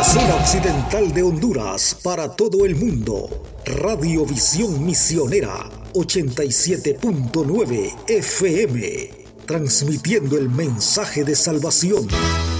Zona occidental de Honduras para todo el mundo. Radiovisión Misionera 87.9 FM. Transmitiendo el mensaje de salvación.